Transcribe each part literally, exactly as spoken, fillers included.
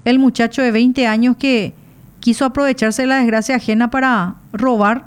el muchacho de veinte años que quiso aprovecharse de la desgracia ajena para robar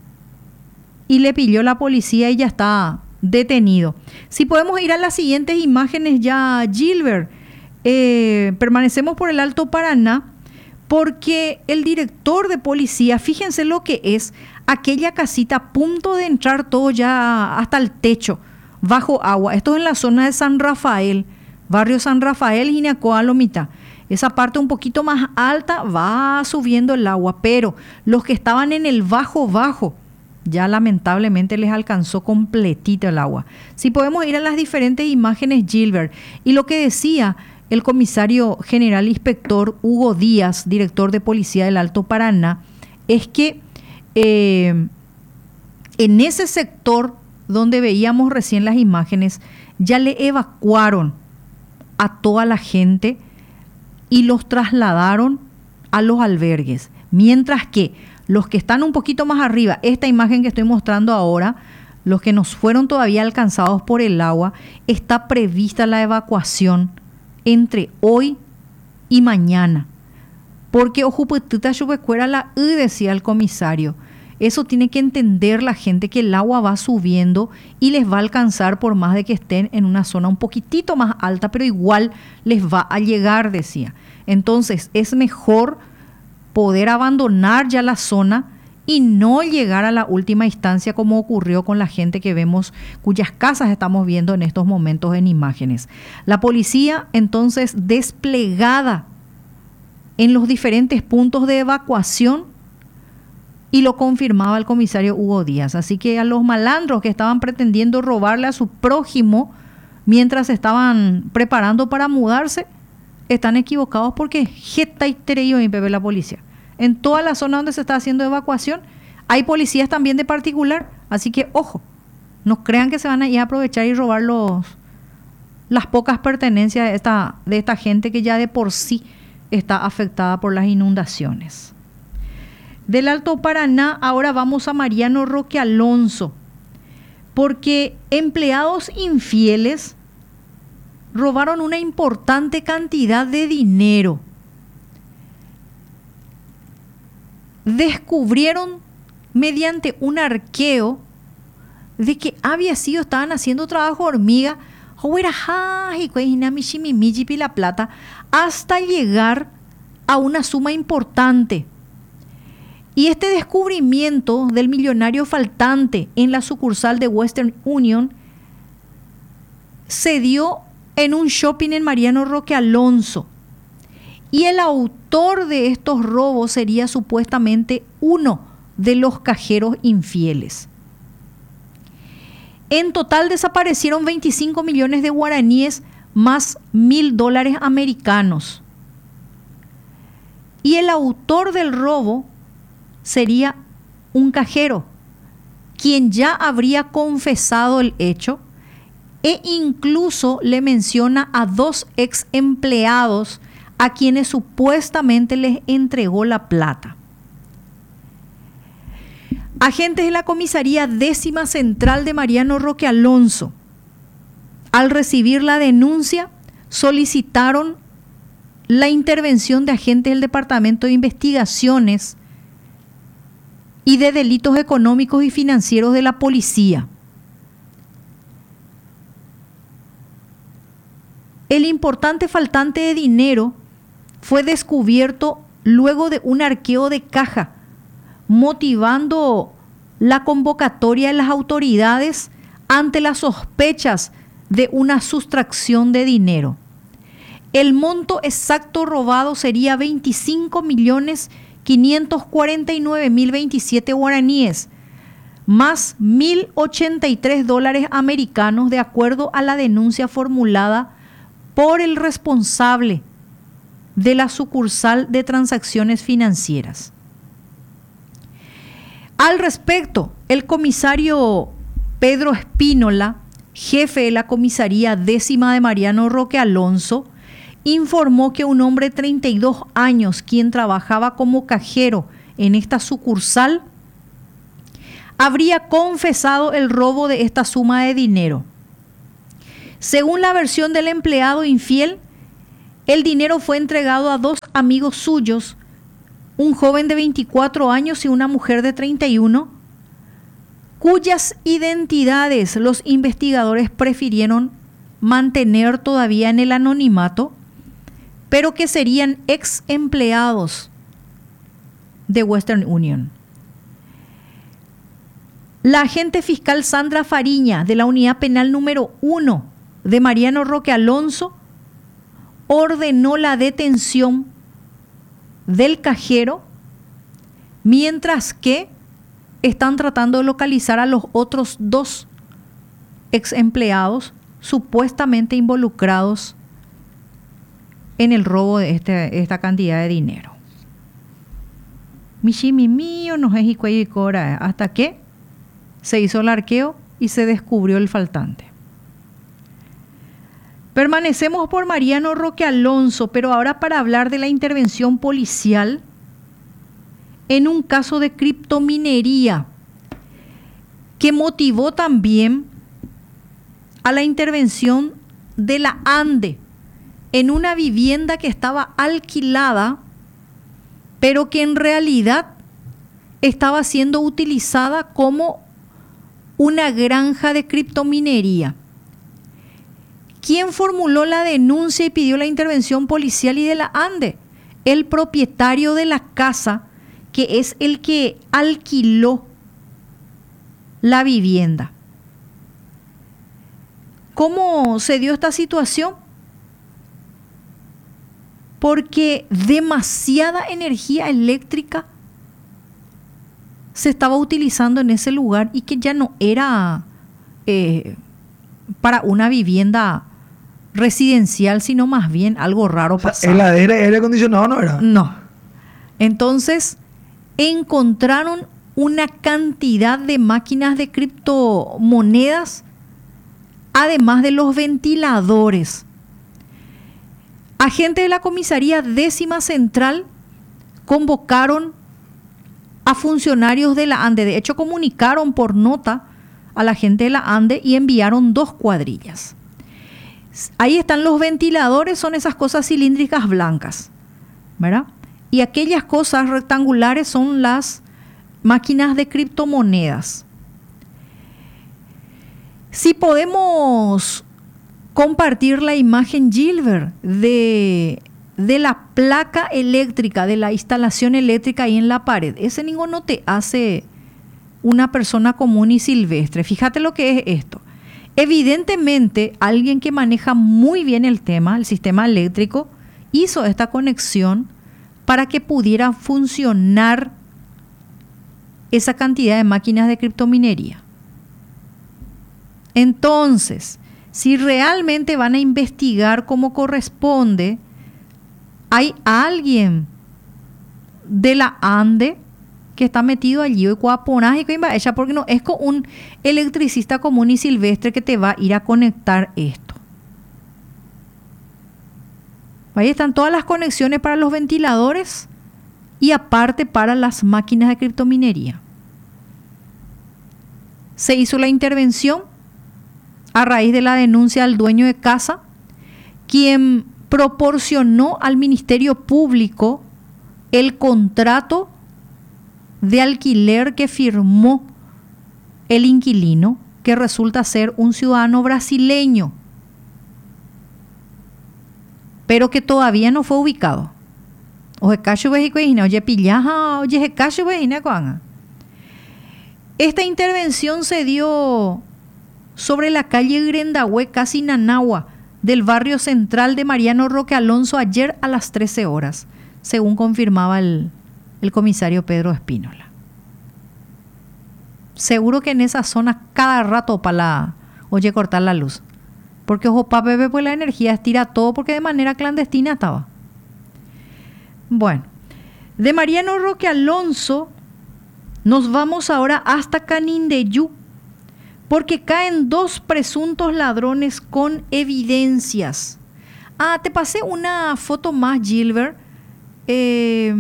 y le pilló la policía y ya está detenido. Si podemos ir a las siguientes imágenes ya, Gilbert. Eh, permanecemos por el Alto Paraná porque el director de policía, fíjense lo que es aquella casita a punto de entrar todo ya hasta el techo, bajo agua. Esto es en la zona de San Rafael, barrio San Rafael, Jinacoa, Lomita. Esa parte un poquito más alta va subiendo el agua, pero los que estaban en el bajo bajo, ya lamentablemente les alcanzó completito el agua. Si podemos ir a las diferentes imágenes, Gilbert, y lo que decía el comisario general inspector Hugo Díaz, director de policía del Alto Paraná, es que eh, en ese sector donde veíamos recién las imágenes, ya le evacuaron a toda la gente y los trasladaron a los albergues, mientras que los que están un poquito más arriba, esta imagen que estoy mostrando ahora, los que nos fueron todavía alcanzados por el agua, está prevista la evacuación entre hoy y mañana. Porque ojupetita chupecuera la y decía el comisario. Eso tiene que entender la gente, que el agua va subiendo y les va a alcanzar por más de que estén en una zona un poquitito más alta, pero igual les va a llegar, decía. Entonces es mejor poder abandonar ya la zona y no llegar a la última instancia como ocurrió con la gente que vemos, cuyas casas estamos viendo en estos momentos en imágenes. La policía entonces desplegada en los diferentes puntos de evacuación, y lo confirmaba el comisario Hugo Díaz. Así que a los malandros que estaban pretendiendo robarle a su prójimo mientras se estaban preparando para mudarse, están equivocados porque jeta y tereyo en la policía. En toda la zona donde se está haciendo evacuación hay policías también de particular, así que ojo, no crean que se van a ir a aprovechar y robar los, las pocas pertenencias de esta, de esta gente que ya de por sí está afectada por las inundaciones. Del Alto Paraná ahora vamos a Mariano Roque Alonso, porque empleados infieles robaron una importante cantidad de dinero. Descubrieron mediante un arqueo de que había sido, estaban haciendo trabajo hormiga, la plata, hasta llegar a una suma importante. Y este descubrimiento del millonario faltante en la sucursal de Western Union se dio en un shopping en Mariano Roque Alonso. Y el autor de estos robos sería supuestamente uno de los cajeros infieles. En total desaparecieron veinticinco millones de guaraníes más mil dólares americanos. Y el autor del robo sería un cajero, quien ya habría confesado el hecho e incluso le menciona a dos ex empleados a quienes supuestamente les entregó la plata. Agentes de la comisaría décima central de Mariano Roque Alonso, al recibir la denuncia, solicitaron la intervención de agentes del Departamento de Investigaciones y de Delitos Económicos y Financieros de la Policía. El importante faltante de dinero fue descubierto luego de un arqueo de caja, motivando la convocatoria de las autoridades ante las sospechas de una sustracción de dinero. El monto exacto robado sería veinticinco millones quinientos cuarenta y nueve mil veintisiete guaraníes, más mil ochenta y tres dólares americanos, de acuerdo a la denuncia formulada por el responsable de la sucursal de transacciones financieras. Al respecto, el comisario Pedro Espínola, jefe de la comisaría décima de Mariano Roque Alonso, informó que un hombre de treinta y dos años, quien trabajaba como cajero en esta sucursal, habría confesado el robo de esta suma de dinero. Según la versión del empleado infiel, el dinero fue entregado a dos amigos suyos, un joven de veinticuatro años y una mujer de treinta y uno, cuyas identidades los investigadores prefirieron mantener todavía en el anonimato, pero que serían ex empleados de Western Union. La agente fiscal Sandra Fariña, de la unidad penal número uno de Mariano Roque Alonso, ordenó la detención del cajero, mientras que están tratando de localizar a los otros dos ex empleados supuestamente involucrados en el robo de este, esta cantidad de dinero. Mishimi mío, no es y cora, hasta que se hizo el arqueo y se descubrió el faltante. Permanecemos por Mariano Roque Alonso, pero ahora para hablar de la intervención policial en un caso de criptominería que motivó también a la intervención de la ANDE en una vivienda que estaba alquilada, pero que en realidad estaba siendo utilizada como una granja de criptominería. ¿Quién formuló la denuncia y pidió la intervención policial y de la ANDE? El propietario de la casa, que es el que alquiló la vivienda. ¿Cómo se dio esta situación? Porque demasiada energía eléctrica se estaba utilizando en ese lugar y que ya no era eh, para una vivienda residencial, sino más bien algo raro. O sea, pasaba. ¿Heladera y aire acondicionado no era? No. Entonces, encontraron una cantidad de máquinas de criptomonedas, además de los ventiladores. Agentes de la comisaría décima central convocaron a funcionarios de la ANDE. De hecho, comunicaron por nota a la gente de la ANDE y enviaron dos cuadrillas. Ahí están los ventiladores, son esas cosas cilíndricas blancas, ¿verdad? Y aquellas cosas rectangulares son las máquinas de criptomonedas. Si podemos compartir la imagen, Gilbert, de, de la placa eléctrica, de la instalación eléctrica ahí en la pared. Ese ninguno no te hace una persona común y silvestre. Fíjate lo que es esto. Evidentemente, alguien que maneja muy bien el tema, el sistema eléctrico, hizo esta conexión para que pudiera funcionar esa cantidad de máquinas de criptominería. Entonces, si realmente van a investigar como corresponde, hay alguien de la ANDE que está metido allí, porque no es con un electricista común y silvestre que te va a ir a conectar esto. Ahí están todas las conexiones para los ventiladores y aparte para las máquinas de criptominería. Se hizo la intervención a raíz de la denuncia al dueño de casa, quien proporcionó al Ministerio Público el contrato de alquiler que firmó el inquilino, que resulta ser un ciudadano brasileño, pero que todavía no fue ubicado. Esta intervención se dio sobre la calle Grendahue, casi Nanagua, del barrio central de Mariano Roque Alonso, ayer a las trece horas, según confirmaba el, el comisario Pedro Espínola. Seguro que en esa zona cada rato para la, oye, cortar la luz. Porque ojo, pa' bebé, pues la energía estira todo porque de manera clandestina estaba. Bueno, de Mariano Roque Alonso nos vamos ahora hasta Canindeyú, porque caen dos presuntos ladrones con evidencias. Ah, te pasé una foto más, Gilbert, eh,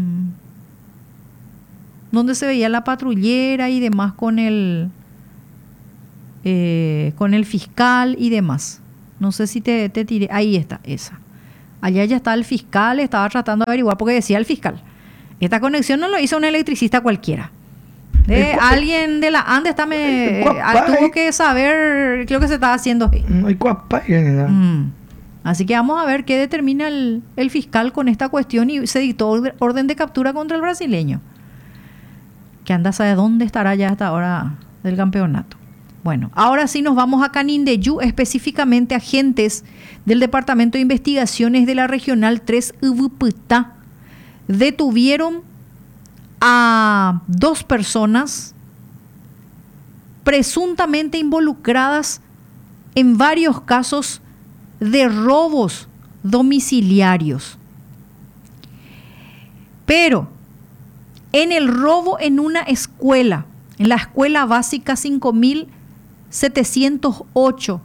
donde se veía la patrullera y demás con el, eh, con el fiscal y demás. No sé si te, te tiré. Ahí está, esa. Allá ya está el fiscal, estaba tratando de averiguar porque decía el fiscal, esta conexión no lo hizo un electricista cualquiera. De El cua- alguien de la Andes está me, el cuapá, tuvo eh. que saber lo que se estaba haciendo. No hay cuapa, eh, Mm. Así que vamos a ver qué determina el, el fiscal con esta cuestión y se dictó orde- orden de captura contra el brasileño. Que anda sabe dónde estará ya hasta ahora del campeonato. Bueno, ahora sí nos vamos a Canindeyú, específicamente agentes del Departamento de Investigaciones de la Regional tres Ubuputá detuvieron a dos personas presuntamente involucradas en varios casos de robos domiciliarios. Pero en el robo en una escuela, en la escuela básica cinco mil setecientos ocho,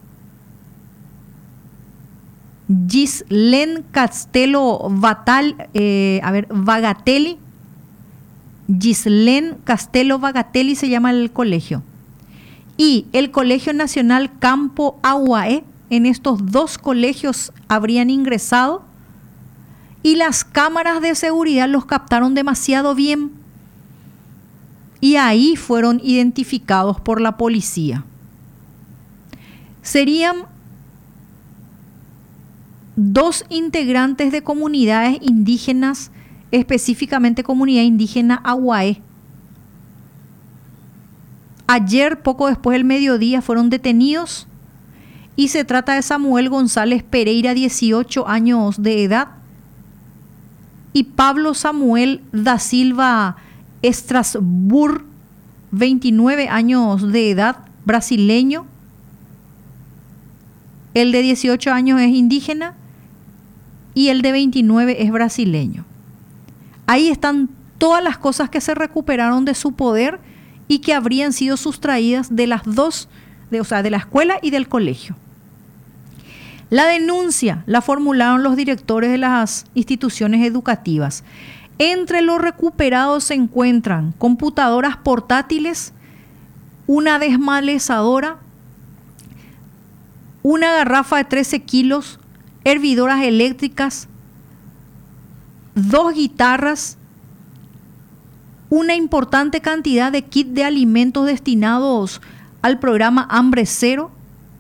Gislen Castelo Vatal, eh, a ver, Bagatelli, Gislen Castelo Bagatelli se llama el colegio, y el Colegio Nacional Campo Aguaé. En estos dos colegios habrían ingresado y las cámaras de seguridad los captaron demasiado bien y ahí fueron identificados por la policía. Serían dos integrantes de comunidades indígenas, específicamente comunidad indígena Aguaé. Ayer, poco después del mediodía, fueron detenidos y se trata de Samuel González Pereira, dieciocho años de edad, y Pablo Samuel da Silva Estrasburg, veintinueve años de edad, brasileño. El de dieciocho años es indígena y el de veintinueve es brasileño. Ahí están todas las cosas que se recuperaron de su poder y que habrían sido sustraídas de las dos, de, o sea, de la escuela y del colegio. La denuncia la formularon los directores de las instituciones educativas. Entre los recuperados se encuentran computadoras portátiles, una desmalezadora, una garrafa de trece kilos, hervidoras eléctricas, dos guitarras, una importante cantidad de kits de alimentos destinados al programa Hambre Cero,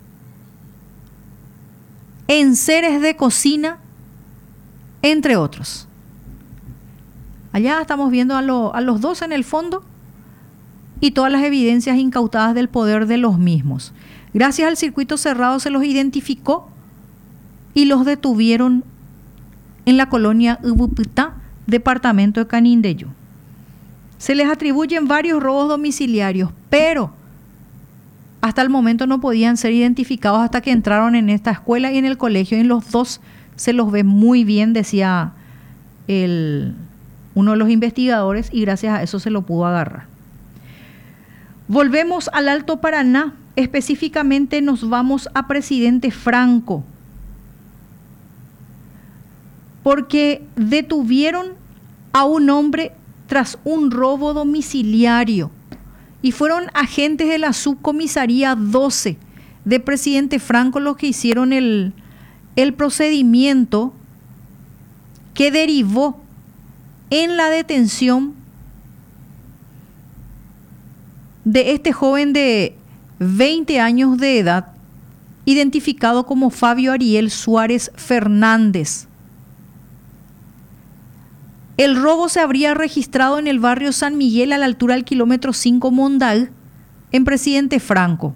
enseres de cocina, entre otros. Allá estamos viendo a, lo, a los dos en el fondo y todas las evidencias incautadas del poder de los mismos. Gracias al circuito cerrado se los identificó y los detuvieron en la colonia Ubuputá, departamento de Canindeyú. Se les atribuyen varios robos domiciliarios, pero hasta el momento no podían ser identificados hasta que entraron en esta escuela y en el colegio. Y en los dos se los ve muy bien, decía el, uno de los investigadores, y gracias a eso se lo pudo agarrar. Volvemos al Alto Paraná, específicamente nos vamos a Presidente Franco, porque detuvieron a un hombre tras un robo domiciliario y fueron agentes de la subcomisaría doce de Presidente Franco los que hicieron el, el procedimiento que derivó en la detención de este joven de veinte años de edad, identificado como Fabio Ariel Suárez Fernández. El robo se habría registrado en el barrio San Miguel, a la altura del kilómetro cinco Mondaú, en Presidente Franco.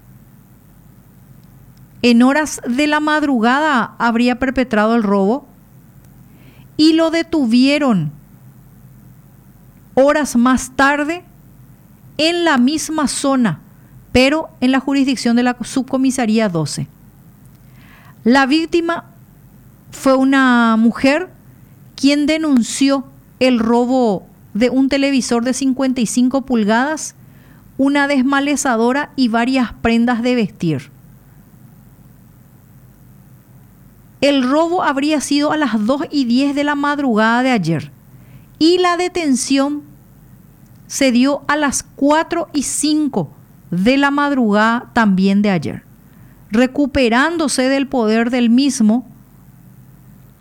En horas de la madrugada habría perpetrado el robo y lo detuvieron horas más tarde en la misma zona, pero en la jurisdicción de la subcomisaría doce. La víctima fue una mujer quien denunció el robo de un televisor de cincuenta y cinco pulgadas, una desmalezadora y varias prendas de vestir. El robo habría sido a las dos y diez de la madrugada de ayer y la detención se dio a las cuatro y cinco de la madrugada también de ayer, recuperándose del poder del mismo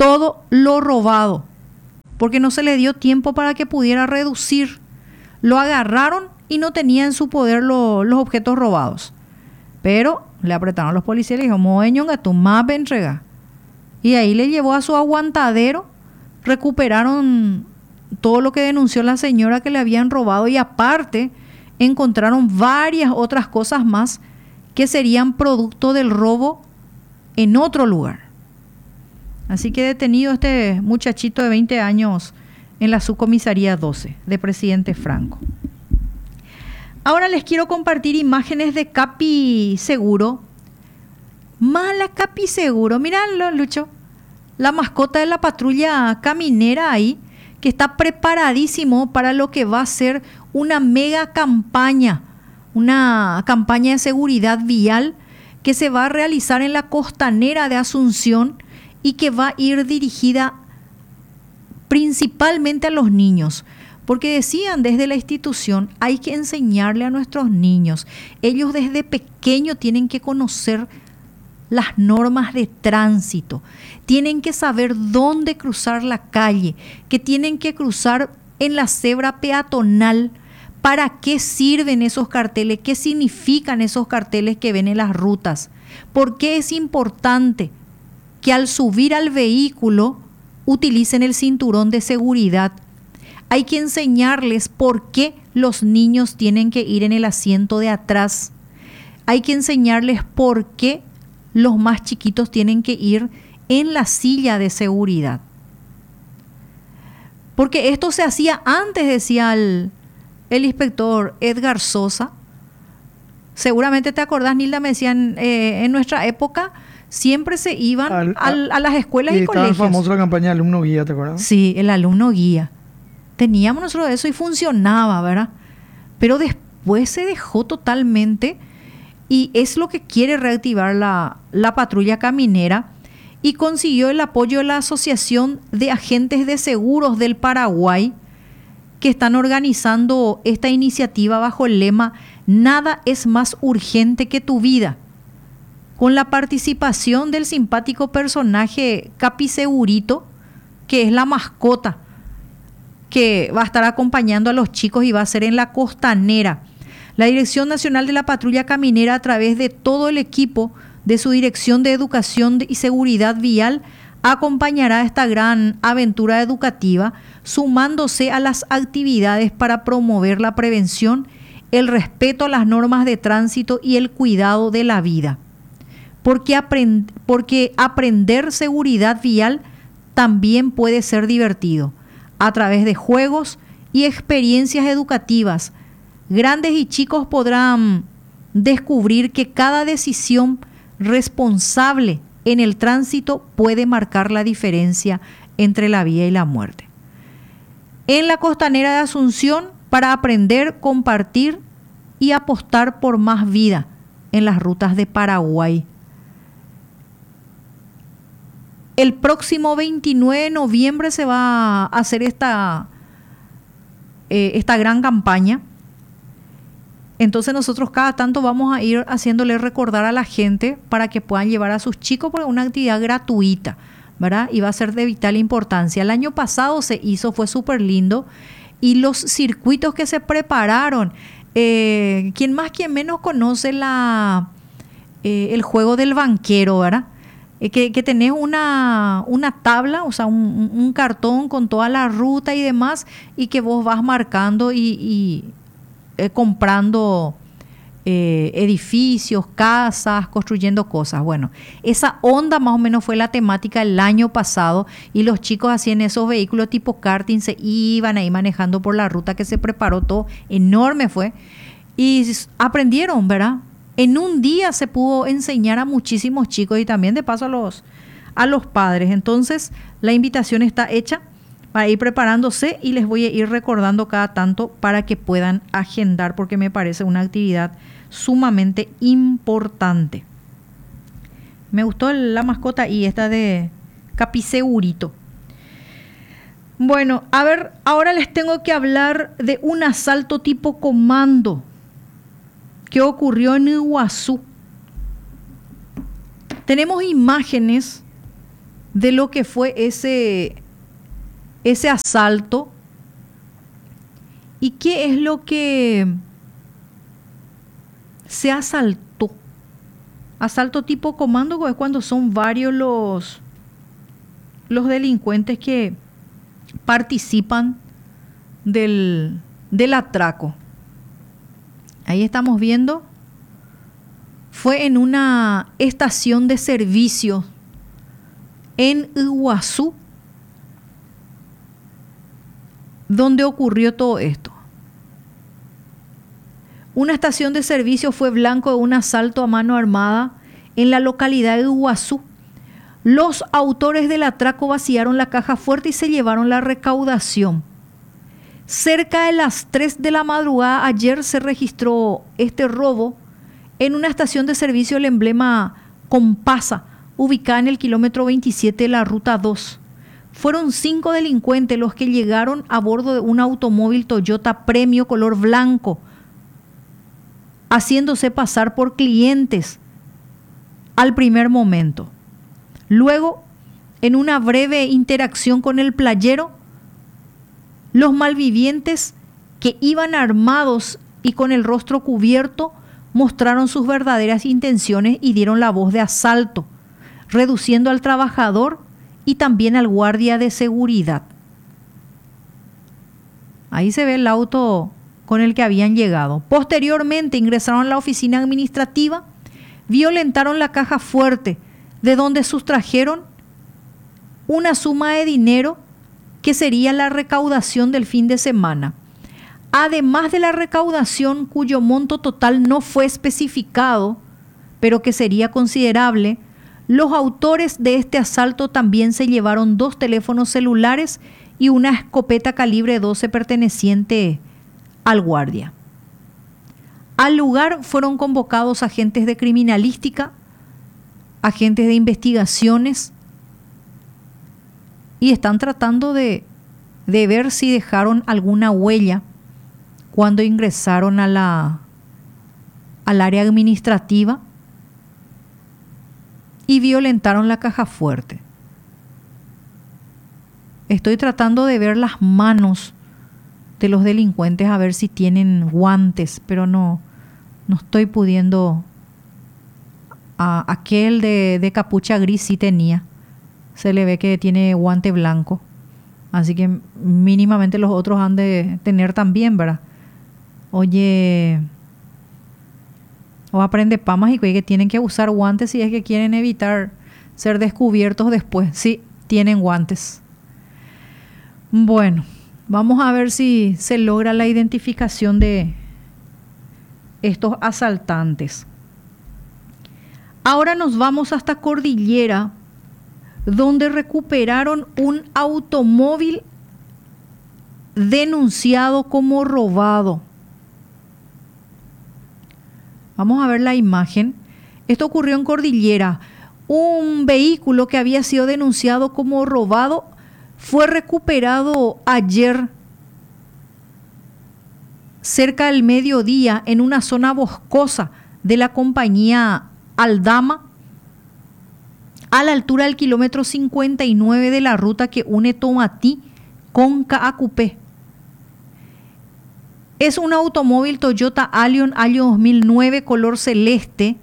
todo lo robado, porque no se le dio tiempo para que pudiera reducir. Lo agarraron y no tenía en su poder lo, los objetos robados. Pero le apretaron a los policías y le dijo, Moeñonga, tu más entrega. Y ahí le llevó a su aguantadero, recuperaron todo lo que denunció la señora que le habían robado y aparte encontraron varias otras cosas más que serían producto del robo en otro lugar. Así que detenido este muchachito de veinte años en la subcomisaría doce de Presidente Franco. Ahora les quiero compartir imágenes de Capi Seguro. Mala Capi Seguro, míralo, Lucho. La mascota de la patrulla caminera ahí, que está preparadísimo para lo que va a ser una mega campaña, una campaña de seguridad vial que se va a realizar en la costanera de Asunción y que va a ir dirigida principalmente a los niños. Porque decían desde la institución, hay que enseñarle a nuestros niños. Ellos desde pequeños tienen que conocer las normas de tránsito, tienen que saber dónde cruzar la calle, que tienen que cruzar en la cebra peatonal, para qué sirven esos carteles, qué significan esos carteles que ven en las rutas, por qué es importante que al subir al vehículo utilicen el cinturón de seguridad. Hay que enseñarles por qué los niños tienen que ir en el asiento de atrás. Hay que enseñarles por qué los más chiquitos tienen que ir en la silla de seguridad. Porque esto se hacía antes, decía el, el inspector Edgar Sosa. Seguramente te acordás, Nilda, me decían, eh, en nuestra época siempre se iban al, al, a las escuelas y, y colegios. Estaba famosa la campaña de alumno guía, ¿te acuerdas? Sí, el alumno guía. Teníamos nosotros eso y funcionaba, ¿verdad? Pero después se dejó totalmente y es lo que quiere reactivar la, la patrulla caminera y consiguió el apoyo de la Asociación de Agentes de Seguros del Paraguay, que están organizando esta iniciativa bajo el lema Nada es más urgente que tu vida, con la participación del simpático personaje Capi Segurito, que es la mascota que va a estar acompañando a los chicos y va a ser en la costanera. La Dirección Nacional de la Patrulla Caminera, a través de todo el equipo de su Dirección de Educación y Seguridad Vial, acompañará esta gran aventura educativa, sumándose a las actividades para promover la prevención, el respeto a las normas de tránsito y el cuidado de la vida. Porque, aprend- porque aprender seguridad vial también puede ser divertido, a través de juegos y experiencias educativas. Grandes y chicos podrán descubrir que cada decisión responsable en el tránsito puede marcar la diferencia entre la vida y la muerte. En la costanera de Asunción, para aprender, compartir y apostar por más vida en las rutas de Paraguay. El próximo veintinueve de noviembre se va a hacer esta, eh, esta gran campaña. Entonces nosotros cada tanto vamos a ir haciéndole recordar a la gente para que puedan llevar a sus chicos, porque es una actividad gratuita, ¿verdad? Y va a ser de vital importancia. El año pasado se hizo, fue súper lindo. Y los circuitos que se prepararon, eh, quien más, quien menos conoce la, eh, el juego del banquero, ¿verdad? Eh, que, que tenés una, una tabla, o sea, un, un cartón con toda la ruta y demás, y que vos vas marcando y... y Eh, comprando eh, edificios, casas, construyendo cosas. Bueno, esa onda más o menos fue la temática el año pasado y los chicos hacían esos vehículos tipo karting, se iban ahí manejando por la ruta que se preparó, todo enorme fue, y aprendieron, ¿verdad? En un día se pudo enseñar a muchísimos chicos y también de paso a los, a los padres. Entonces la invitación está hecha para ir preparándose y les voy a ir recordando cada tanto para que puedan agendar, porque me parece una actividad sumamente importante. Me gustó la mascota y esta de Capi Segurito. Bueno, a ver, ahora les tengo que hablar de un asalto tipo comando que ocurrió en Iguazú. Tenemos imágenes de lo que fue ese, ese asalto y qué es lo que se asaltó. Asalto tipo comando es cuando son varios los, los delincuentes que participan del, del atraco. Ahí estamos viendo. Fue en una estación de servicio en Iguazú donde ocurrió todo esto. Una estación de servicio fue blanco de un asalto a mano armada en la localidad de Iguazú. Los autores del atraco vaciaron la caja fuerte y se llevaron la recaudación. Cerca de las tres de la madrugada ayer se registró este robo en una estación de servicio, el emblema Compasa, ubicada en el kilómetro veintisiete de la ruta dos. Fueron cinco delincuentes los que llegaron a bordo de un automóvil Toyota Premio color blanco, haciéndose pasar por clientes al primer momento. Luego, en una breve interacción con el playero, los malvivientes que iban armados y con el rostro cubierto mostraron sus verdaderas intenciones y dieron la voz de asalto, reduciendo al trabajador y también al guardia de seguridad. Ahí se ve el auto con el que habían llegado. Posteriormente ingresaron a la oficina administrativa, violentaron la caja fuerte, de donde sustrajeron una suma de dinero que sería la recaudación del fin de semana. Además de la recaudación cuyo monto total no fue especificado, pero que sería considerable, los autores de este asalto también se llevaron dos teléfonos celulares y una escopeta calibre doce perteneciente al guardia. Al lugar fueron convocados agentes de criminalística, agentes de investigaciones, y están tratando de, de ver si dejaron alguna huella cuando ingresaron a la, al área administrativa y violentaron la caja fuerte. Estoy tratando de ver las manos de los delincuentes a ver si tienen guantes, pero no, no estoy pudiendo. A aquel de, de capucha gris sí tenía. Se le ve que tiene guante blanco. Así que mínimamente los otros han de tener también, ¿verdad? Oye, o aprende pamas y que tienen que usar guantes si es que quieren evitar ser descubiertos después. Sí, tienen guantes. Bueno, vamos a ver si se logra la identificación de estos asaltantes. Ahora nos vamos hasta Cordillera, donde recuperaron un automóvil denunciado como robado. Vamos a ver la imagen. Esto ocurrió en Cordillera. Un vehículo que había sido denunciado como robado fue recuperado ayer cerca del mediodía en una zona boscosa de la compañía Aldama, a la altura del kilómetro cincuenta y nueve de la ruta que une Tomatí con Caacupé. Es un automóvil Toyota Allion año dos mil nueve color celeste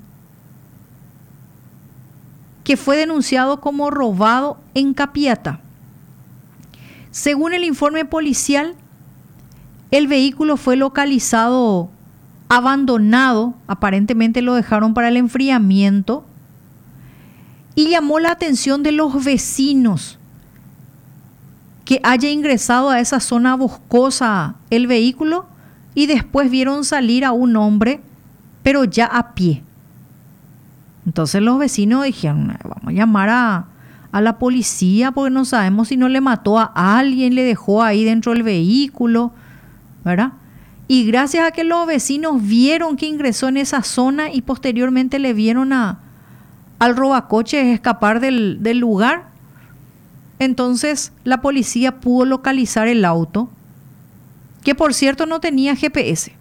que fue denunciado como robado en Capiatá. Según el informe policial, el vehículo fue localizado abandonado, aparentemente lo dejaron para el enfriamiento, y llamó la atención de los vecinos que haya ingresado a esa zona boscosa el vehículo y después vieron salir a un hombre, pero ya a pie. Entonces los vecinos dijeron, vamos a llamar a, a la policía porque no sabemos si no le mató a alguien, le dejó ahí dentro del vehículo, ¿verdad? Y gracias a que los vecinos vieron que ingresó en esa zona y posteriormente le vieron a, al robacoches escapar del, del lugar, entonces la policía pudo localizar el auto, que por cierto no tenía G P S.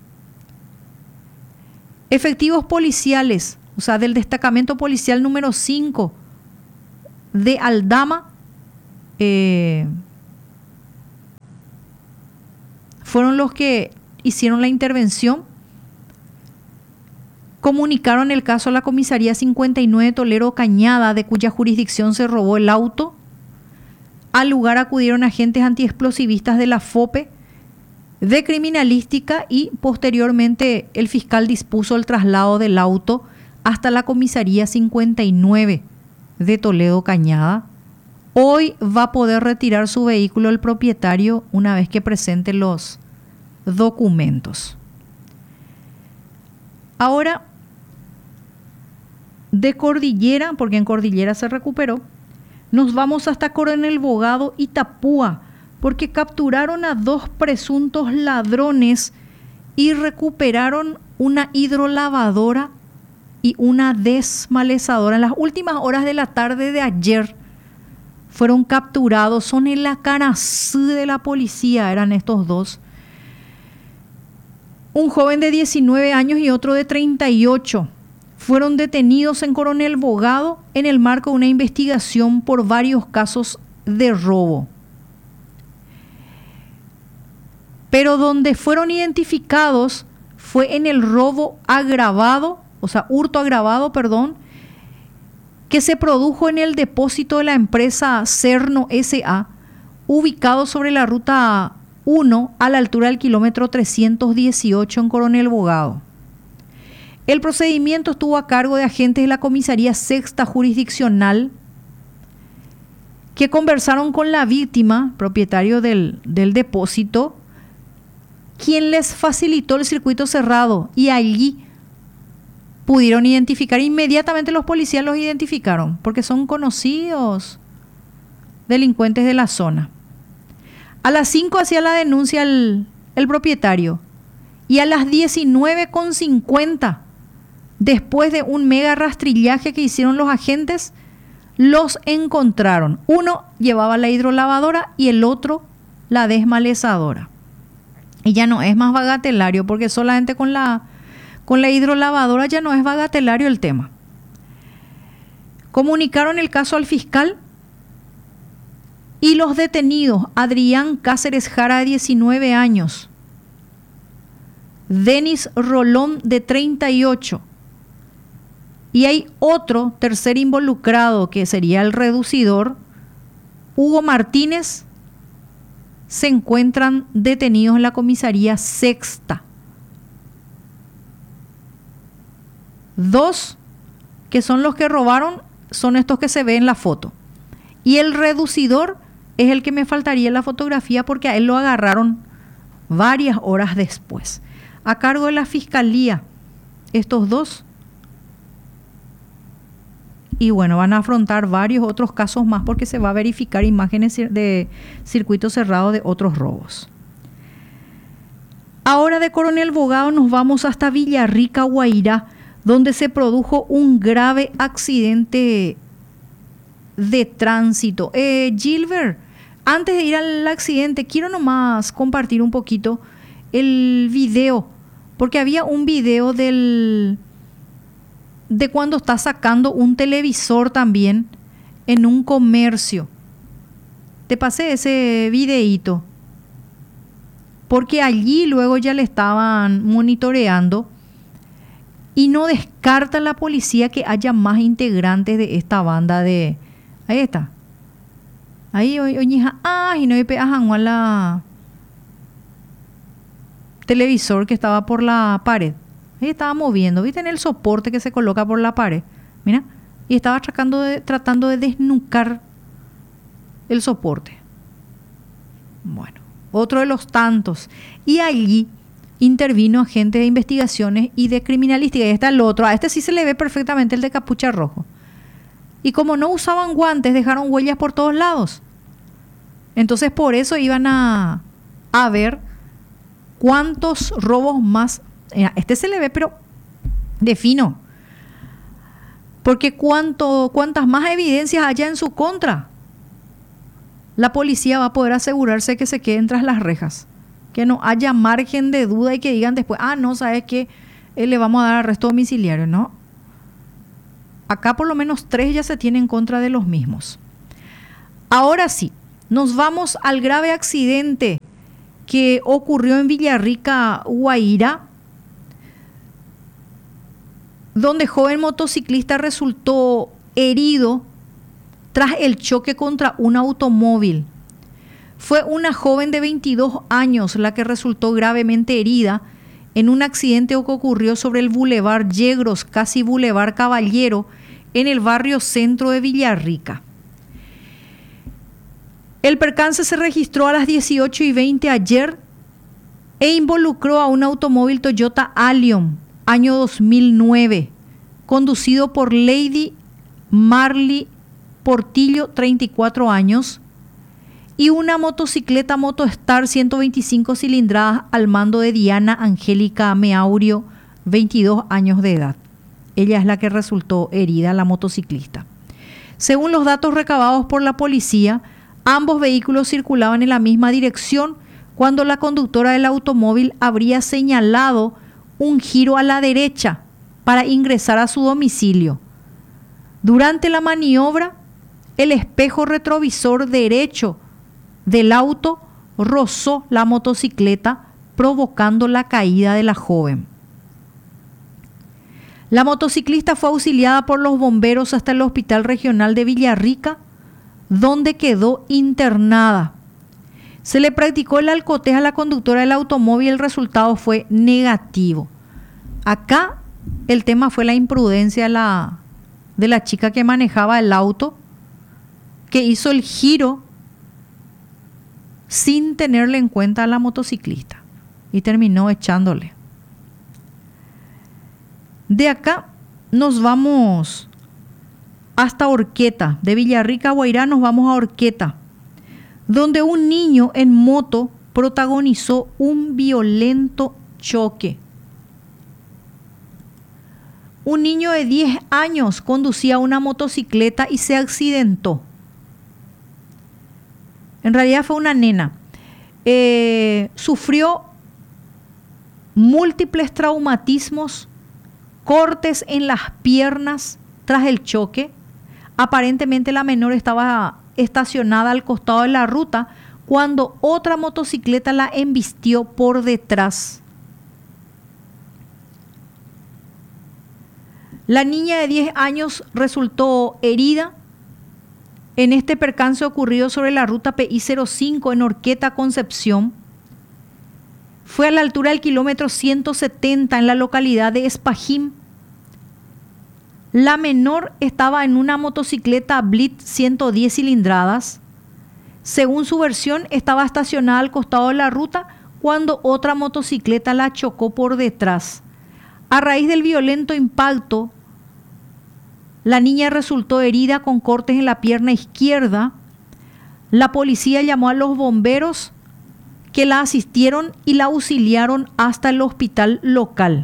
Efectivos policiales, o sea, del destacamento policial número cinco, de Aldama eh, fueron los que hicieron la intervención. Comunicaron el caso a la comisaría cincuenta y nueve Tolero Cañada, de cuya jurisdicción se robó el auto. Al lugar acudieron agentes antiexplosivistas de la F O P E, de criminalística, y posteriormente el fiscal dispuso el traslado del auto hasta la comisaría cincuenta y nueve de Toledo Cañada. Hoy va a poder retirar su vehículo el propietario una vez que presente los documentos. Ahora, de Cordillera, porque en Cordillera se recuperó, nos vamos hasta Coronel Bogado, Itapúa, porque capturaron a dos presuntos ladrones y recuperaron una hidrolavadora y una desmalezadora. En las últimas horas de la tarde de ayer fueron capturados. Son en la cara de la policía, eran estos dos. Un joven de diecinueve años y otro de treinta y ocho fueron detenidos en Coronel Bogado en el marco de una investigación por varios casos de robo. Pero donde fueron identificados fue en el robo agravado, o sea, hurto agravado, perdón, que se produjo en el depósito de la empresa Cerno S A, ubicado sobre la ruta uno a la altura del kilómetro trescientos dieciocho en Coronel Bogado. El procedimiento estuvo a cargo de agentes de la comisaría sexta jurisdiccional, que conversaron con la víctima, propietario del, del depósito, quien les facilitó el circuito cerrado, y allí pudieron identificar. Inmediatamente los policías los identificaron, porque son conocidos delincuentes de la zona. A las cinco hacía la denuncia el, el propietario, y a las diecinueve con cincuenta, después de un mega rastrillaje que hicieron los agentes, los encontraron. Uno llevaba la hidrolavadora y el otro la desmalezadora. Y ya no es más bagatelario, porque solamente con la, con la hidrolavadora ya no es bagatelario el tema. Comunicaron el caso al fiscal y los detenidos: Adrián Cáceres Jara, de diecinueve años, Denis Rolón, de treinta y ocho, y hay otro tercer involucrado que sería el reducidor, Hugo Martínez. Se encuentran detenidos en la comisaría sexta. Dos, que son los que robaron, son estos que se ven en la foto. Y el reducidor es el que me faltaría en la fotografía, porque a él lo agarraron varias horas después. A cargo de la fiscalía, estos dos. Y bueno, van a afrontar varios otros casos más, porque se va a verificar imágenes de circuito cerrado de otros robos. Ahora de Coronel Bogado nos vamos hasta Villarrica, Guairá, donde se produjo un grave accidente de tránsito. Eh, Gilbert, antes de ir al accidente, quiero nomás compartir un poquito el video, porque había un video del... de cuando está sacando un televisor también en un comercio. Te pasé ese videíto, porque allí luego ya le estaban monitoreando, y no descarta la policía que haya más integrantes de esta banda de... Ahí está. Ahí, oñija, ah, y no hay peajan a la televisor que estaba por la pared. Ahí estaba moviendo, ¿viste? En el soporte que se coloca por la pared. Mira, y estaba tratando de, tratando de desnucar el soporte. Bueno, otro de los tantos. Y allí intervino agente de investigaciones y de criminalística. Y está el otro. A este sí se le ve perfectamente, el de capucha rojo. Y como no usaban guantes, dejaron huellas por todos lados. Entonces por eso iban a, a ver cuántos robos más. Este se le ve, pero de fino. Porque cuánto, cuántas más evidencias haya en su contra, la policía va a poder asegurarse que se queden tras las rejas. Que no haya margen de duda y que digan después, ah, no, ¿sabes qué? Eh, le vamos a dar arresto domiciliario. No. Acá por lo menos tres ya se tienen en contra de los mismos. Ahora sí, nos vamos al grave accidente que ocurrió en Villarrica, Guairá, donde joven motociclista resultó herido tras el choque contra un automóvil. Fue una joven de veintidós años la que resultó gravemente herida en un accidente que ocurrió sobre el Boulevard Yegros, casi Boulevard Caballero, en el barrio centro de Villarrica. El percance se registró a las dieciocho y veinte ayer e involucró a un automóvil Toyota Allium, año dos mil nueve, conducido por Lady Marley Portillo, treinta y cuatro años, y una motocicleta Motostar ciento veinticinco cilindradas al mando de Diana Angélica Meaurio, veintidós años de edad. Ella es la que resultó herida, la motociclista. Según los datos recabados por la policía, ambos vehículos circulaban en la misma dirección cuando la conductora del automóvil habría señalado un giro a la derecha para ingresar a su domicilio. Durante la maniobra, el espejo retrovisor derecho del auto rozó la motocicleta, provocando la caída de la joven. La motociclista fue auxiliada por los bomberos hasta el Hospital Regional de Villarrica, donde quedó internada. Se le practicó el alcotés a la conductora del automóvil y el resultado fue negativo. Acá el tema fue la imprudencia de la, de la chica que manejaba el auto, que hizo el giro sin tenerle en cuenta a la motociclista y terminó echándole. De acá nos vamos hasta Horqueta. De Villarrica a Guairá nos vamos a Horqueta, donde un niño en moto protagonizó un violento choque. Un niño de diez años conducía una motocicleta y se accidentó. En realidad fue una nena. Eh, sufrió múltiples traumatismos, cortes en las piernas tras el choque. Aparentemente la menor estaba estacionada al costado de la ruta cuando otra motocicleta la embistió por detrás. La niña de diez años resultó herida en este percance ocurrido sobre la ruta P I cero cinco en Horqueta, Concepción. Fue a la altura del kilómetro ciento setenta en la localidad de Espajín. La menor estaba en una motocicleta Blitz ciento diez cilindradas. Según su versión, estaba estacionada al costado de la ruta cuando otra motocicleta la chocó por detrás. A raíz del violento impacto, la niña resultó herida con cortes en la pierna izquierda. La policía llamó a los bomberos que la asistieron y la auxiliaron hasta el hospital local.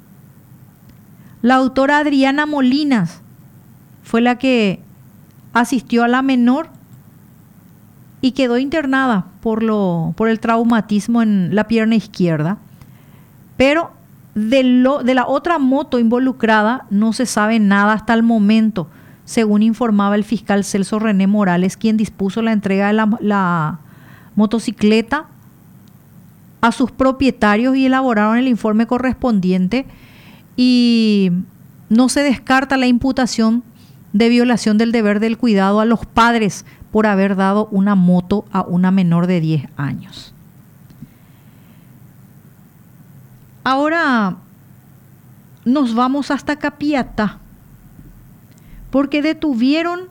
La doctora Adriana Molinas fue la que asistió a la menor y quedó internada por, lo, por el traumatismo en la pierna izquierda. Pero de, lo, de la otra moto involucrada no se sabe nada hasta el momento, según informaba el fiscal Celso René Morales, quien dispuso la entrega de la, la motocicleta a sus propietarios y elaboraron el informe correspondiente. Y no se descarta la imputación de violación del deber del cuidado a los padres por haber dado una moto a una menor de diez años. Ahora nos vamos hasta Capiatá, porque detuvieron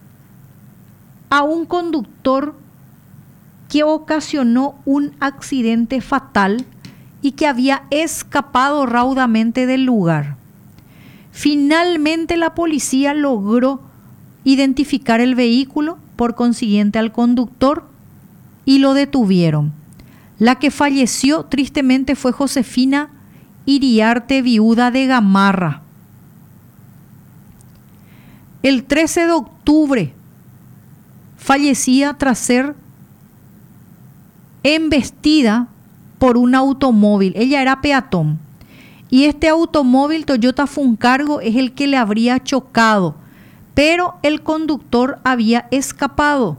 a un conductor que ocasionó un accidente fatal y que había escapado raudamente del lugar. Finalmente la policía logró identificar el vehículo, por consiguiente al conductor, y lo detuvieron. La que falleció tristemente fue Josefina Iriarte, viuda de Gamarra. El trece de octubre fallecía tras ser embestida por un automóvil. Ella era peatón y este automóvil Toyota Funcargo es el que le habría chocado, pero el conductor había escapado.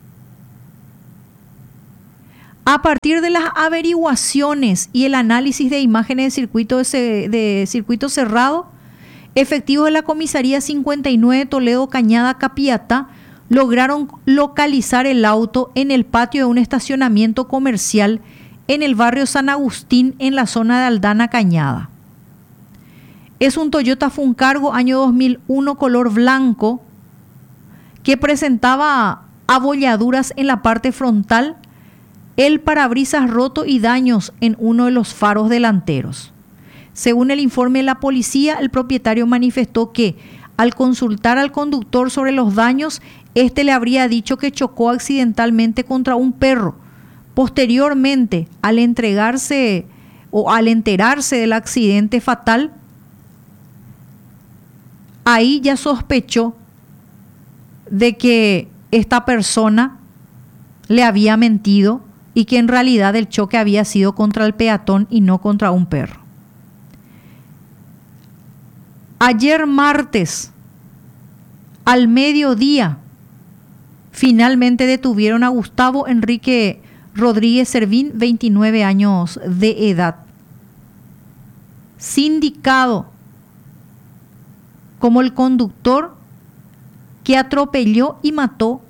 A partir de las averiguaciones y el análisis de imágenes de circuito, de, de circuito cerrado, efectivos de la comisaría cincuenta y nueve Toledo Cañada Capiatá lograron localizar el auto en el patio de un estacionamiento comercial en el barrio San Agustín, en la zona de Aldana Cañada. Es un Toyota Funcargo año dos mil uno color blanco que presentaba abolladuras en la parte frontal, el parabrisas roto y daños en uno de los faros delanteros. Según el informe de la policía, el propietario manifestó que al consultar al conductor sobre los daños, este le habría dicho que chocó accidentalmente contra un perro. Posteriormente, al entregarse o al enterarse del accidente fatal, ahí ya sospechó de que esta persona le había mentido y que en realidad el choque había sido contra el peatón y no contra un perro. Ayer martes, al mediodía, finalmente detuvieron a Gustavo Enrique Rodríguez Servín, veintinueve años de edad, sindicado como el conductor que atropelló y mató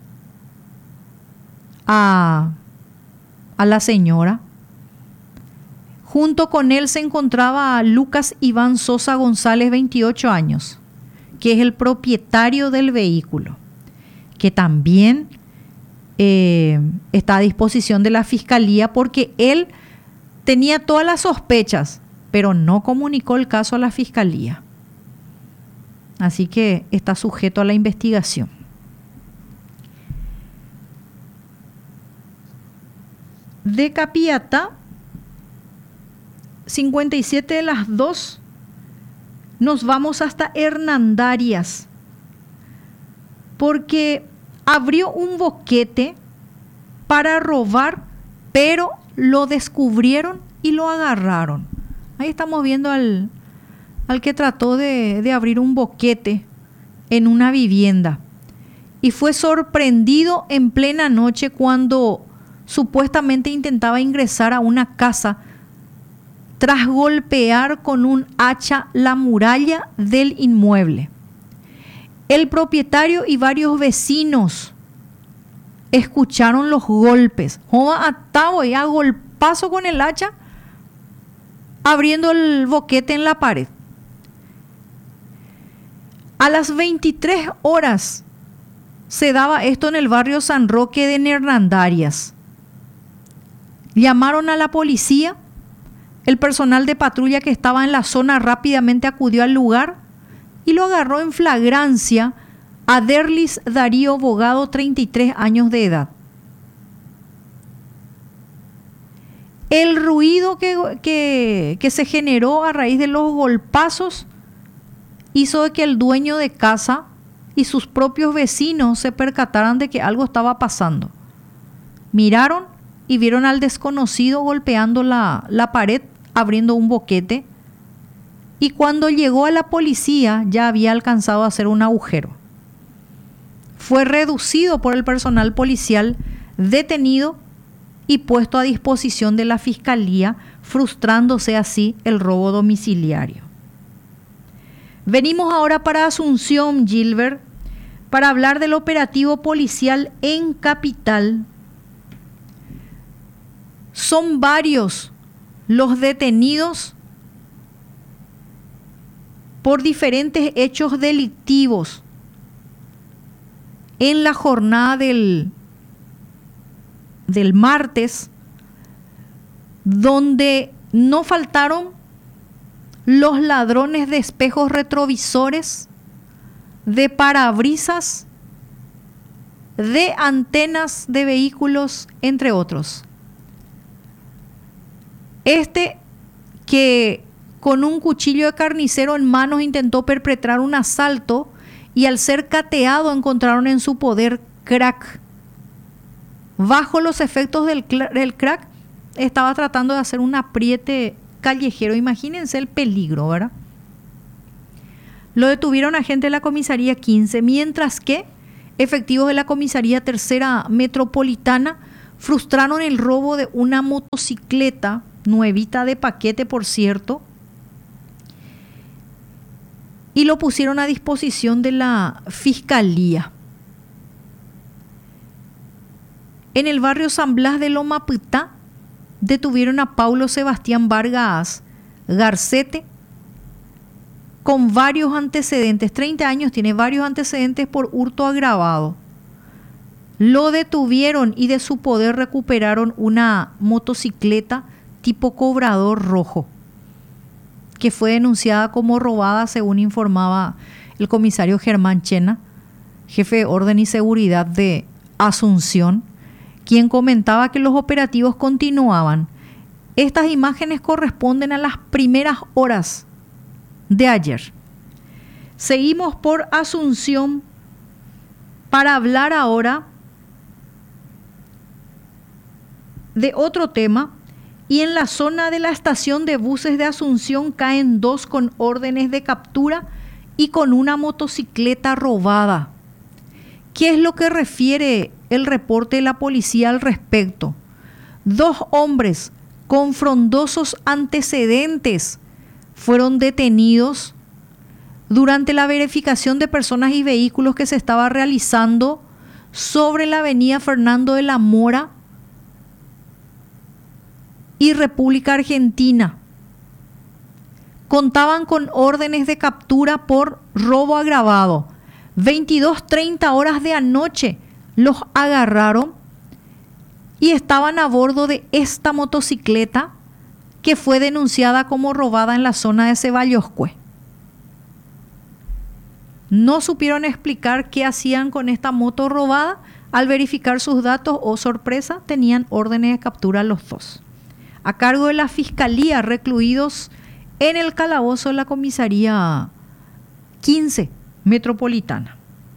a, a la señora. Junto con él se encontraba Lucas Iván Sosa González, veintiocho años, que es el propietario del vehículo, que también eh, está a disposición de la fiscalía porque él tenía todas las sospechas, pero no comunicó el caso a la fiscalía. Así que está sujeto a la investigación. De Capiatá, cincuenta y siete de las dos, nos vamos hasta Hernandarias, porque abrió un boquete para robar, pero lo descubrieron y lo agarraron. Ahí estamos viendo al, al que trató de, de abrir un boquete en una vivienda y fue sorprendido en plena noche cuando supuestamente intentaba ingresar a una casa tras golpear con un hacha la muralla del inmueble. El propietario y varios vecinos escucharon los golpes. Joda atado y a golpazo con el hacha, abriendo el boquete en la pared. A las veintitrés horas se daba esto en el barrio San Roque de Hernandarias. Llamaron a la policía. El personal de patrulla que estaba en la zona rápidamente acudió al lugar y lo agarró en flagrancia a Derlis Darío Bogado, treinta y tres años de edad. El ruido que, que, que se generó a raíz de los golpazos hizo de que el dueño de casa y sus propios vecinos se percataran de que algo estaba pasando. Miraron y vieron al desconocido golpeando la, la pared, abriendo un boquete, y cuando llegó a la policía ya había alcanzado a hacer un agujero. Fue reducido por el personal policial, detenido y puesto a disposición de la fiscalía, frustrándose así el robo domiciliario. Venimos ahora para Asunción, Gilbert, para hablar del operativo policial en Capital. Son varios los detenidos por diferentes hechos delictivos en la jornada del, del martes, donde no faltaron los ladrones de espejos retrovisores, de parabrisas, de antenas de vehículos, entre otros. Este que con un cuchillo de carnicero en manos intentó perpetrar un asalto y al ser cateado encontraron en su poder crack. Bajo los efectos del, del crack estaba tratando de hacer un apriete callejero. Imagínense el peligro, ¿verdad? Lo detuvieron agentes de la comisaría quince, mientras que efectivos de la comisaría tercera metropolitana frustraron el robo de una motocicleta nuevita de paquete, por cierto, y lo pusieron a disposición de la fiscalía. En el barrio San Blas de Loma Pitá detuvieron a Paulo Sebastián Vargas Garcete con varios antecedentes, treinta años, tiene varios antecedentes por hurto agravado. Lo detuvieron y de su poder recuperaron una motocicleta tipo cobrador rojo, que fue denunciada como robada, según informaba el comisario Germán Chena, jefe de orden y seguridad de Asunción, quien comentaba que los operativos continuaban. Estas imágenes corresponden a las primeras horas de ayer. Seguimos por Asunción para hablar ahora de otro tema. Y en la zona de la estación de buses de Asunción caen dos con órdenes de captura y con una motocicleta robada. ¿Qué es lo que refiere el reporte de la policía al respecto? Dos hombres con frondosos antecedentes fueron detenidos durante la verificación de personas y vehículos que se estaba realizando sobre la avenida Fernando de la Mora y República Argentina. Contaban con órdenes de captura por robo agravado. veintidós treinta horas de anoche los agarraron y estaban a bordo de esta motocicleta que fue denunciada como robada en la zona de Ceballoscue. No supieron explicar qué hacían con esta moto robada. Al verificar sus datos, oh sorpresa, tenían órdenes de captura los dos, a cargo de la Fiscalía, recluidos en el calabozo de la comisaría quince metropolitana.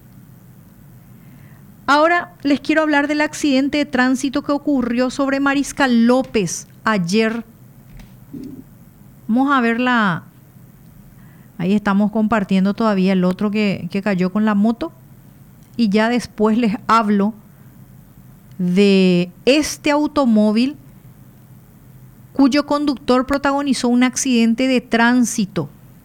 Ahora les quiero hablar del accidente de tránsito que ocurrió sobre Mariscal López ayer. Vamos a verla. Ahí estamos compartiendo todavía el otro que, que cayó con la moto. Y ya después les hablo de este automóvil cuyo conductor protagonizó un accidente de tránsito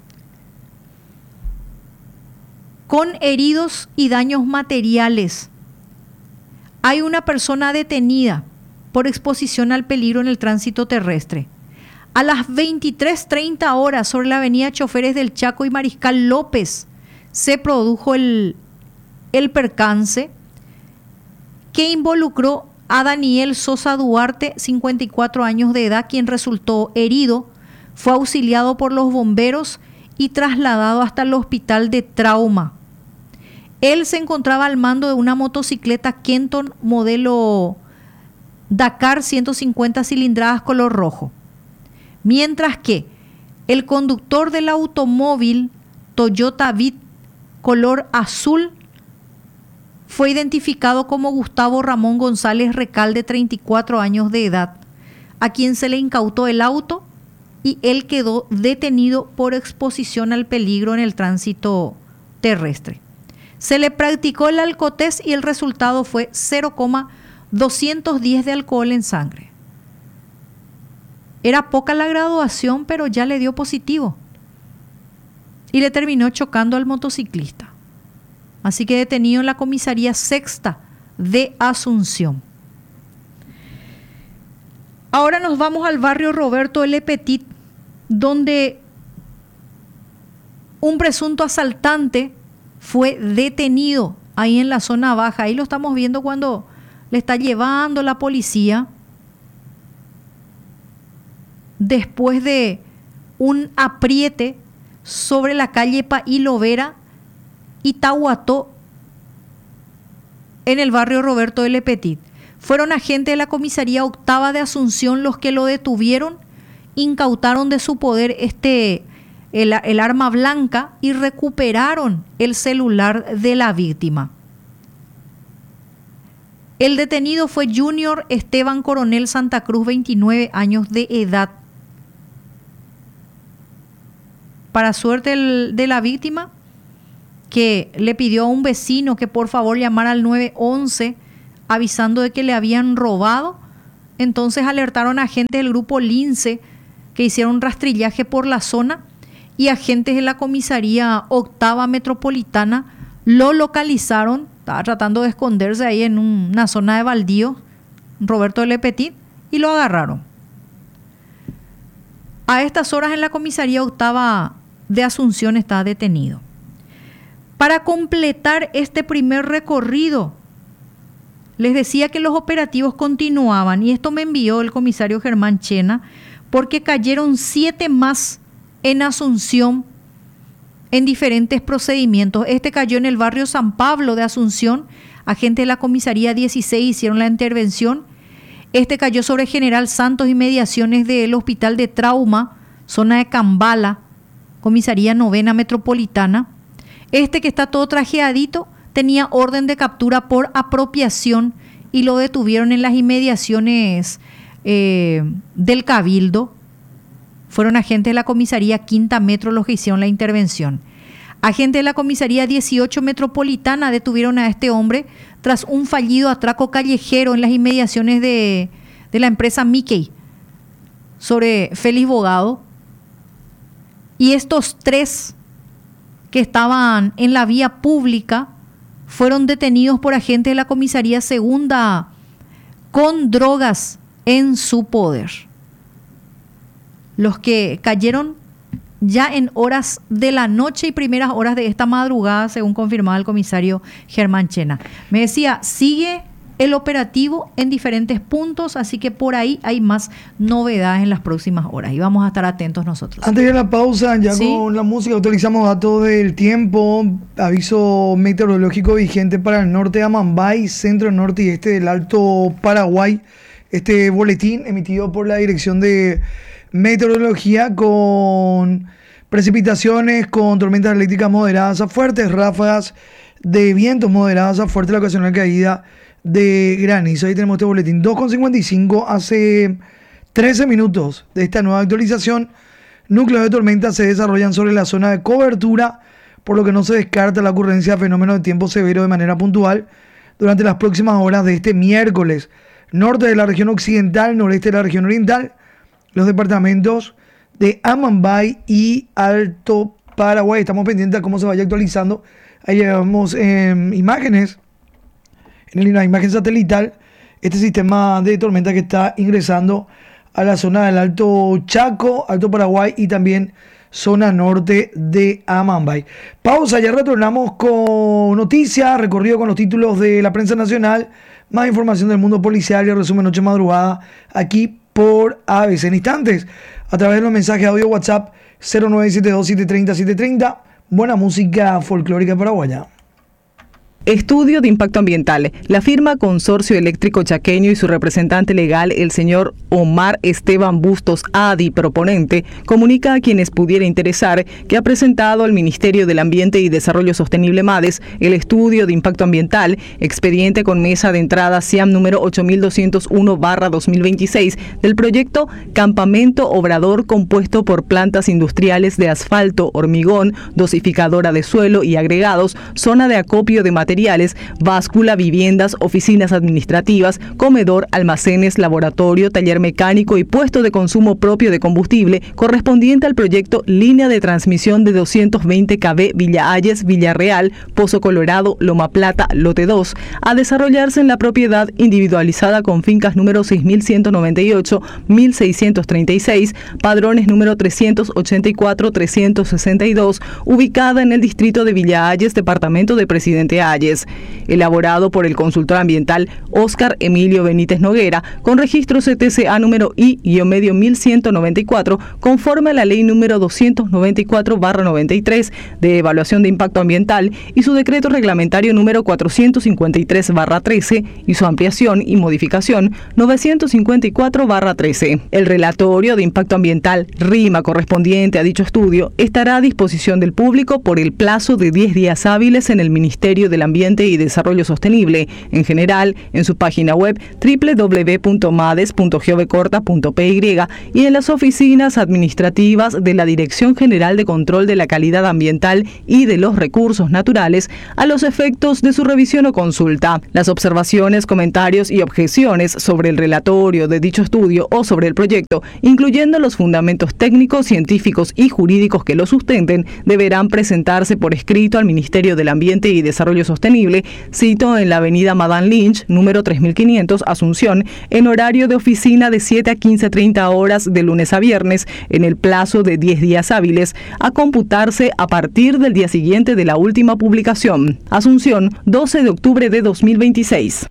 con heridos y daños materiales. Hay una persona detenida por exposición al peligro en el tránsito terrestre. A las veintitrés treinta horas sobre la avenida Choferes del Chaco y Mariscal López se produjo el, el percance que involucró a Daniel Sosa Duarte, cincuenta y cuatro años de edad, quien resultó herido, fue auxiliado por los bomberos y trasladado hasta el hospital de trauma. Él se encontraba al mando de una motocicleta Kenton modelo Dakar ciento cincuenta cilindradas color rojo, mientras que el conductor del automóvil Toyota Vid color azul fue identificado como Gustavo Ramón González Recalde, treinta y cuatro años de edad, a quien se le incautó el auto y él quedó detenido por exposición al peligro en el tránsito terrestre. Se le practicó el alcotest y el resultado fue cero coma doscientos diez de alcohol en sangre. Era poca la graduación, pero ya le dio positivo y le terminó chocando al motociclista. Así que detenido en la comisaría sexta de Asunción. Ahora nos vamos al barrio Roberto L. Petit, donde un presunto asaltante fue detenido ahí en la zona baja. Ahí lo estamos viendo cuando le está llevando la policía después de un apriete sobre la calle Pailo Vera y Tahuató en el barrio Roberto L. Petit. Fueron agentes de la comisaría octava de Asunción los que lo detuvieron, incautaron de su poder este el, el arma blanca y recuperaron el celular de la víctima. El detenido fue Junior Esteban Coronel Santa Cruz, veintinueve años de edad. para suerte el, de la víctima, que le pidió a un vecino que por favor llamara al nueve once avisando de que le habían robado. Entonces alertaron a agentes del grupo Lince que hicieron rastrillaje por la zona y agentes de la comisaría octava metropolitana lo localizaron. Estaba tratando de esconderse ahí en un, una zona de baldío, Roberto Le Petit, y lo agarraron. A estas horas en la comisaría octava de Asunción está detenido. Para completar este primer recorrido, les decía que los operativos continuaban y esto me envió el comisario Germán Chena porque cayeron siete más en Asunción en diferentes procedimientos. Este cayó en el barrio San Pablo de Asunción. Agentes de la comisaría dieciséis hicieron la intervención. Este cayó sobre General Santos y mediaciones del Hospital de Trauma, zona de Cambala, comisaría novena metropolitana. Este que está todo trajeadito tenía orden de captura por apropiación y lo detuvieron en las inmediaciones eh, del Cabildo. Fueron agentes de la comisaría quinta metro los que hicieron la intervención. Agentes de la comisaría dieciocho metropolitana detuvieron a este hombre tras un fallido atraco callejero en las inmediaciones de, de la empresa Mickey sobre Félix Bogado. Y estos tres que estaban en la vía pública fueron detenidos por agentes de la comisaría segunda con drogas en su poder. Los que cayeron ya en horas de la noche y primeras horas de esta madrugada, según confirmaba el comisario Germán Chena. Me decía, sigue el operativo en diferentes puntos, así que por ahí hay más novedades en las próximas horas y vamos a estar atentos nosotros. Antes de la pausa, ya ¿Sí? Con la música actualizamos datos del tiempo, aviso meteorológico vigente para el norte de Amambay, centro, norte y este del Alto Paraguay. Este boletín emitido por la Dirección de Meteorología con precipitaciones, con tormentas eléctricas moderadas a fuertes, ráfagas de vientos moderadas a fuertes, la ocasional caída de granizo. Ahí tenemos este boletín dos con cincuenta y cinco, hace trece minutos de esta nueva actualización. Núcleos de tormenta se desarrollan sobre la zona de cobertura, por lo que no se descarta la ocurrencia de fenómenos de tiempo severo de manera puntual durante las próximas horas de este miércoles. Norte de la región occidental, noreste de la región oriental, los departamentos de Amambay y Alto Paraguay. Estamos pendientes de cómo se vaya actualizando. Ahí llevamos eh, imágenes, en la imagen satelital, este sistema de tormenta que está ingresando a la zona del Alto Chaco, Alto Paraguay y también zona norte de Amambay. Pausa, ya retornamos con noticias, recorrido con los títulos de la prensa nacional, más información del mundo policial y el resumen noche madrugada aquí por A B C. En instantes, a través de los mensajes de audio WhatsApp cero nueve siete dos, siete tres cero, siete tres cero, buena música folclórica paraguaya. Estudio de impacto ambiental. La firma Consorcio Eléctrico Chaqueño y su representante legal, el señor Omar Esteban Bustos Adi, proponente, comunica a quienes pudiera interesar que ha presentado al Ministerio del Ambiente y Desarrollo Sostenible MADES el estudio de impacto ambiental, expediente con mesa de entrada C I A M número ocho mil doscientos uno barra dos mil veintiséis del proyecto Campamento Obrador compuesto por plantas industriales de asfalto, hormigón, dosificadora de suelo y agregados, zona de acopio de materiales, báscula, viviendas, oficinas administrativas, comedor, almacenes, laboratorio, taller mecánico y puesto de consumo propio de combustible, correspondiente al proyecto Línea de Transmisión de doscientos veinte kilómetros Villa Ayes, Villarreal, Pozo Colorado, Loma Plata, Lote dos, a desarrollarse en la propiedad individualizada con fincas número seis mil ciento noventa y ocho, mil seiscientos treinta y seis, padrones número trescientos ochenta y cuatro, trescientos sesenta y dos, ubicada en el distrito de Villa Ayes, departamento de Presidente Ayes. Elaborado por el consultor ambiental Óscar Emilio Benítez Noguera, con registro C T C A número I-medio mil ciento noventa y cuatro, conforme a la ley número doscientos noventa y cuatro barra noventa y tres de evaluación de impacto ambiental y su decreto reglamentario número cuatrocientos cincuenta y tres barra trece y su ampliación y modificación novecientos cincuenta y cuatro barra trece. El relatorio de impacto ambiental RIMA correspondiente a dicho estudio estará a disposición del público por el plazo de diez días hábiles en el Ministerio del Ambiente Ambiente y Desarrollo Sostenible, en general en su página web doble u doble u doble u punto mades punto gov corta punto p y y en las oficinas administrativas de la Dirección General de Control de la Calidad Ambiental y de los Recursos Naturales a los efectos de su revisión o consulta. Las observaciones, comentarios y objeciones sobre el relatorio de dicho estudio o sobre el proyecto, incluyendo los fundamentos técnicos, científicos y jurídicos que lo sustenten, deberán presentarse por escrito al Ministerio del Ambiente y Desarrollo Sostenible, cito en la avenida Madame Lynch, número tres mil quinientos, Asunción, en horario de oficina de siete a quince treinta horas de lunes a viernes, en el plazo de diez días hábiles, a computarse a partir del día siguiente de la última publicación. Asunción, doce de octubre de dos mil veintiséis.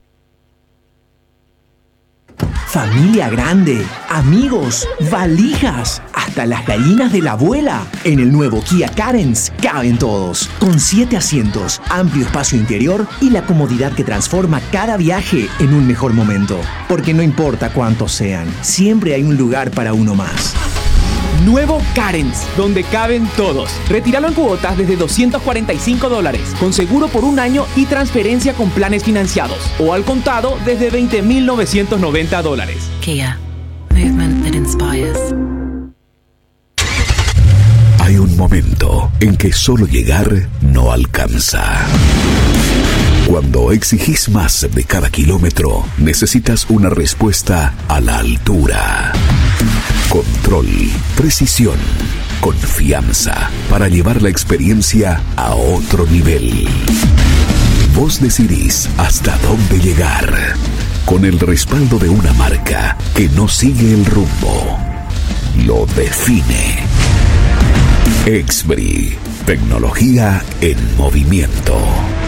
Familia grande, amigos, valijas, hasta las gallinas de la abuela. En el nuevo Kia Carens caben todos, con siete asientos, amplio espacio interior y la comodidad que transforma cada viaje en un mejor momento. Porque no importa cuántos sean, siempre hay un lugar para uno más. Nuevo Carens, donde caben todos. Retíralo en cuotas desde doscientos cuarenta y cinco dólares, con seguro por un año y transferencia con planes financiados. O al contado desde veinte mil novecientos noventa dólares. Kia. Movement that inspires. Hay un momento en que solo llegar no alcanza. Cuando exigís más de cada kilómetro, necesitas una respuesta a la altura. Control, precisión, confianza para llevar la experiencia a otro nivel. Vos decidís hasta dónde llegar, con el respaldo de una marca que no sigue el rumbo, lo define. Exbri, tecnología en movimiento.